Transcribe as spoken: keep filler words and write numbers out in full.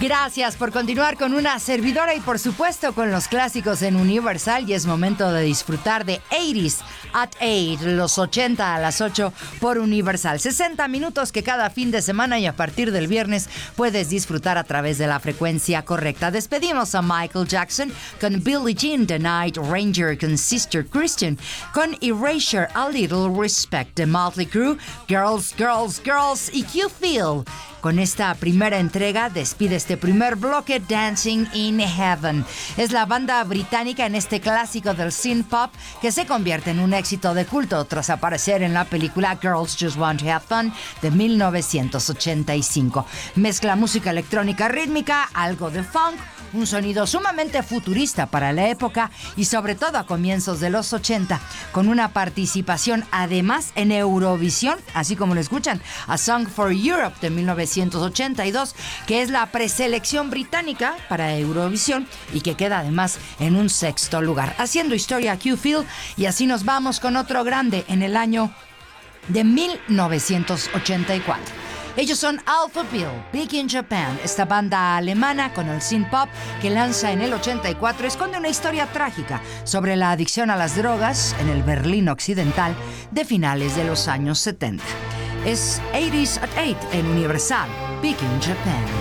Gracias por continuar con una servidora y por supuesto con los clásicos en Universal, y es momento de disfrutar de ochenta at ocho, los ochenta a las ocho por Universal. sesenta minutos que cada fin de semana y a partir del viernes puedes disfrutar a través de la frecuencia correcta. Despedimos a Michael Jackson con Billie Jean, The Night Ranger, con Sister Christian, con Erasure, A Little Respect, de Motley Crue, Girls, Girls, Girls y Q-Feel. Con esta primera entrega despide este primer bloque Dancing in Heaven. Es la banda británica en este clásico del synth pop que se convierte en un éxito de culto tras aparecer en la película Girls Just Want to Have Fun de mil novecientos ochenta y cinco. Mezcla música electrónica rítmica, algo de funk, un sonido sumamente futurista para la época y sobre todo a comienzos de los ochenta, con una participación además en Eurovisión, así como lo escuchan, A Song for Europe de mil novecientos ochenta y dos, que es la preselección británica para Eurovisión y que queda además en un sexto lugar, haciendo historia Q-Feel. Y así nos vamos con otro grande en el año de mil novecientos ochenta y cuatro. Ellos son Alphaville, Big in Japan. Esta banda alemana con el synth pop que lanza en el ochenta y cuatro esconde una historia trágica sobre la adicción a las drogas en el Berlín occidental de finales de los años setenta. Es ochenta at ocho en Universal, Big in Japan.